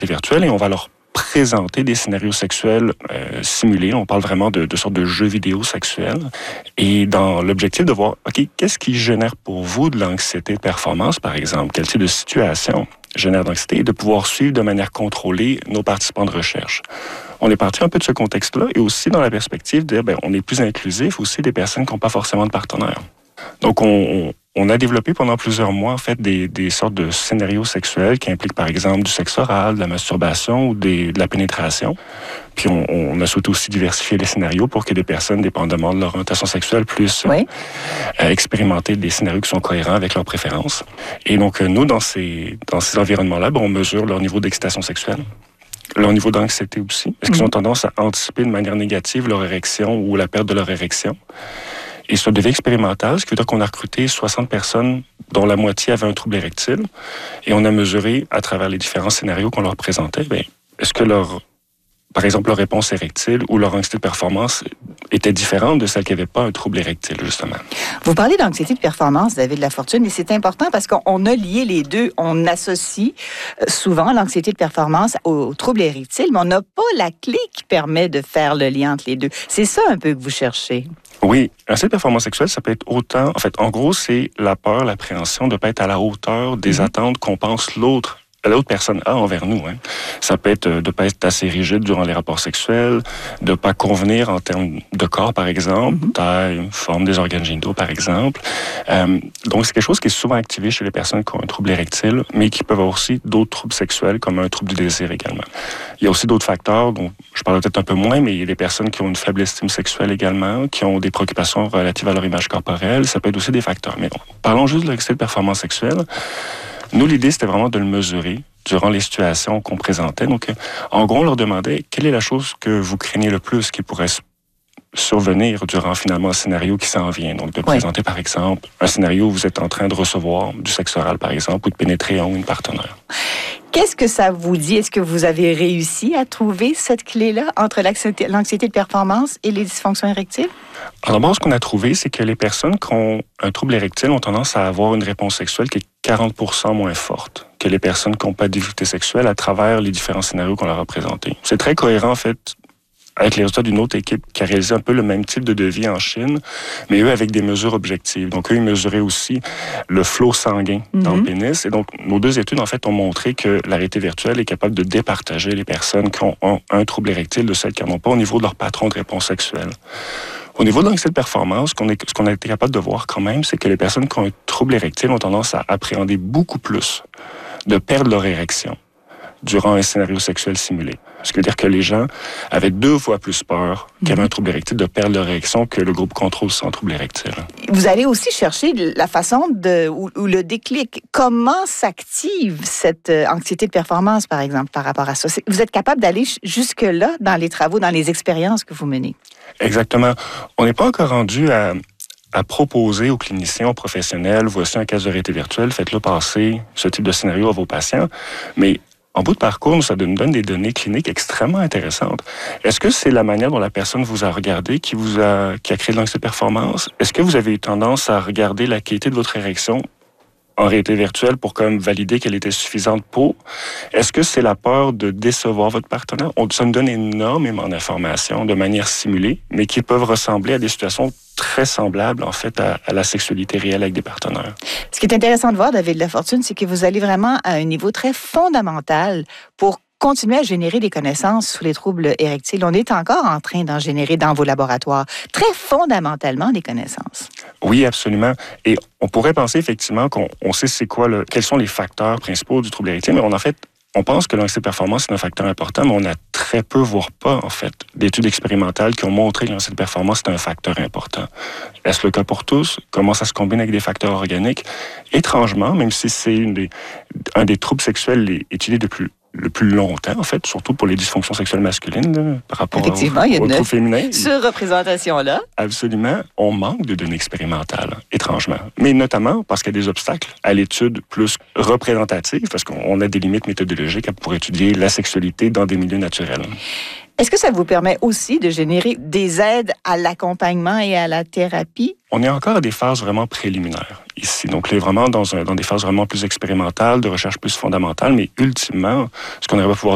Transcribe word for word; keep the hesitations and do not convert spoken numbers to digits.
virtuelle et on va leur présenter des scénarios sexuels euh, simulés. On parle vraiment de, de sortes de jeux vidéo sexuels. Et dans l'objectif de voir, OK, qu'est-ce qui génère pour vous de l'anxiété de performance, par exemple? Quel type de situation génère d'anxiété? Et de pouvoir suivre de manière contrôlée nos participants de recherche. On est parti un peu de ce contexte-là et aussi dans la perspective de, bien, on est plus inclusif aussi des personnes qui n'ont pas forcément de partenaire. Donc, on, on, on a développé pendant plusieurs mois, en fait, des, des sortes de scénarios sexuels qui impliquent, par exemple, du sexe oral, de la masturbation ou des, de la pénétration. Puis, on, on a surtout aussi diversifié les scénarios pour que des personnes, dépendamment de leur orientation sexuelle, puissent oui. euh, expérimenter des scénarios qui sont cohérents avec leurs préférences. Et donc, nous, dans ces, dans ces environnements-là, ben, on mesure leur niveau d'excitation sexuelle, leur niveau d'anxiété aussi. Est-ce qu'ils ont tendance à anticiper de manière négative leur érection ou la perte de leur érection? Et c'est un devis expérimental, ce qui veut dire qu'on a recruté soixante personnes dont la moitié avait un trouble érectile. Et on a mesuré, à travers les différents scénarios qu'on leur présentait, bien, est-ce que leur, par exemple, leur réponse érectile ou leur anxiété de performance était différente de celle qui n'avait pas un trouble érectile, justement. Vous parlez d'anxiété de performance, David Lafortune, et c'est important parce qu'on a lié les deux. On associe souvent l'anxiété de performance au trouble érectile, mais on n'a pas la clé qui permet de faire le lien entre les deux. C'est ça un peu que vous cherchez. Oui, l'anxiété de performance sexuelle, ça peut être autant... En fait, en gros, c'est la peur, l'appréhension de ne pas être à la hauteur des mmh. attentes qu'on pense l'autre l'autre personne a envers nous. Hein. Ça peut être de ne pas être assez rigide durant les rapports sexuels, de ne pas convenir en termes de corps, par exemple, mm-hmm. taille, forme des organes génitaux, par exemple. Euh, donc, c'est quelque chose qui est souvent activé chez les personnes qui ont un trouble érectile, mais qui peuvent avoir aussi d'autres troubles sexuels, comme un trouble du désir également. Il y a aussi d'autres facteurs dont je parle peut-être un peu moins, mais il y a des personnes qui ont une faible estime sexuelle également, qui ont des préoccupations relatives à leur image corporelle. Ça peut être aussi des facteurs. Mais bon, parlons juste de l'anxiété de performance sexuelle. Nous, l'idée, c'était vraiment de le mesurer durant les situations qu'on présentait. Donc, en gros, on leur demandait quelle est la chose que vous craignez le plus qui pourrait survenir durant finalement un scénario qui s'en vient. Donc, de oui. présenter, par exemple, un scénario où vous êtes en train de recevoir du sexe oral, par exemple, ou de pénétrer en une partenaire. Qu'est-ce que ça vous dit? Est-ce que vous avez réussi à trouver cette clé-là entre l'anxiété, l'anxiété de performance et les dysfonctions érectiles? Alors, d'abord, ce qu'on a trouvé, c'est que les personnes qui ont un trouble érectile ont tendance à avoir une réponse sexuelle qui est quarante pour cent moins forte que les personnes qui n'ont pas de difficulté sexuelle à travers les différents scénarios qu'on leur a présentés. C'est très cohérent, en fait, avec les résultats d'une autre équipe qui a réalisé un peu le même type de devis en Chine, mais eux avec des mesures objectives. Donc, eux, ils mesuraient aussi le flot sanguin mm-hmm. dans le pénis. Et donc, nos deux études, en fait, ont montré que la réalité virtuelle est capable de départager les personnes qui ont un, un trouble érectile de celles qui n'en ont pas au niveau de leur patron de réponse sexuelle. Au niveau de l'anxiété de performance, ce qu'on, est, ce qu'on a été capable de voir quand même, c'est que les personnes qui ont un trouble érectile ont tendance à appréhender beaucoup plus de perdre leur érection durant un scénario sexuel simulé. Ce qui veut dire que les gens avaient deux fois plus peur qui avaient un trouble érectile de perdre leur érection que le groupe contrôle sans trouble érectile. Vous allez aussi chercher la façon de, ou, ou le déclic. Comment s'active cette anxiété de performance, par exemple, par rapport à ça? Vous êtes capable d'aller jusque-là dans les travaux, dans les expériences que vous menez? Exactement. On n'est pas encore rendu à... à proposer aux cliniciens, aux professionnels, voici un cas de réalité virtuelle, faites-le passer ce type de scénario à vos patients. Mais en bout de parcours, ça nous donne des données cliniques extrêmement intéressantes. Est-ce que c'est la manière dont la personne vous a regardé qui vous a, qui a créé de l'anxiété de performance? Est-ce que vous avez eu tendance à regarder la qualité de votre érection en réalité virtuelle pour comme valider qu'elle était suffisante pour? Est-ce que c'est la peur de décevoir votre partenaire? On, ça nous donne énormément d'informations de manière simulée, mais qui peuvent ressembler à des situations très semblables, en fait, à, à la sexualité réelle avec des partenaires. Ce qui est intéressant de voir, David Lafortune, c'est que vous allez vraiment à un niveau très fondamental pour continuer à générer des connaissances sur les troubles érectiles. On est encore en train d'en générer dans vos laboratoires, très fondamentalement des connaissances. Oui, absolument. Et on pourrait penser effectivement qu'on on sait c'est quoi le, quels sont les facteurs principaux du trouble érectile, mais on en fait on pense que l'anxiété de performance est un facteur important, mais on a très peu, voire pas, en fait, d'études expérimentales qui ont montré que l'anxiété de performance est un facteur important. Est-ce le cas pour tous? Comment ça se combine avec des facteurs organiques? Étrangement, même si c'est une des, un des troubles sexuels étudiés depuis le plus longtemps, en fait, surtout pour les dysfonctions sexuelles masculines, là, par rapport Effectivement, au, il y a au une trouble féminin. surreprésentation-là. Absolument. On manque de données expérimentales, étrangement. Mais notamment parce qu'il y a des obstacles à l'étude plus représentative, parce qu'on a des limites méthodologiques pour étudier la sexualité dans des milieux naturels. Est-ce que ça vous permet aussi de générer des aides à l'accompagnement et à la thérapie? On est encore à des phases vraiment préliminaires ici. Donc, là, vraiment dans, un, dans des phases vraiment plus expérimentales, de recherche plus fondamentale, mais ultimement, ce qu'on aimerait pouvoir